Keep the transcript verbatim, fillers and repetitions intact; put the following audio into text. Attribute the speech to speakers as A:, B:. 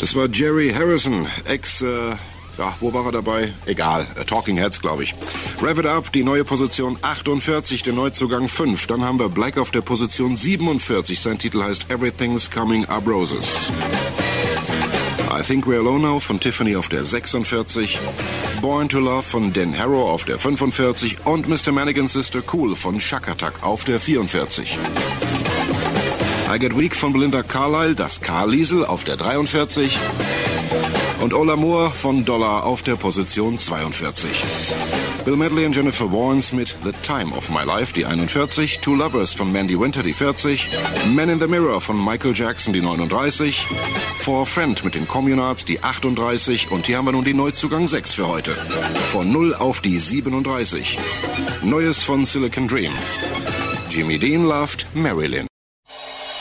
A: Das war Jerry Harrison, Ex, äh, ja, wo war er dabei? Egal, äh, Talking Heads, glaube ich. Rev It Up, die neue Position achtundvierzig, der Neuzugang fünf. Dann haben wir Black auf der Position siebenundvierzig. Sein Titel heißt Everything's Coming Up Roses. I Think We're Alone Now von Tiffany auf der sechsundvierzig. Born to Love von Dan Harrow auf der fünfundvierzig. Und Mister Manigan's Sister Cool von Shuck Attack auf der vierundvierzig. I Get Weak von Belinda Carlisle, das Carlisle auf der dreiundvierzig. Und Ola Moore von Dollar auf der Position zweiundvierzig. Bill Medley und Jennifer Warnes mit The Time of My Life, die einundvierzig. Two Lovers von Mandy Winter, die vierzig. Man in the Mirror von Michael Jackson, die neununddreißig. For a Friend mit den Communards, die achtunddreißig. Und hier haben wir nun die Neuzugang sechs für heute. Von null auf die siebenunddreißig. Neues von Silicon Dream. Jimmy Dean loved Marilyn.